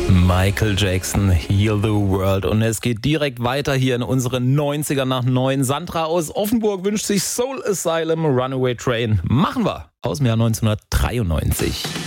Michael Jackson, Heal the World. Und es geht direkt weiter hier in unseren 90er nach 9. Sandra aus Offenburg wünscht sich Soul Asylum, Runaway Train. Machen wir aus dem Jahr 1993.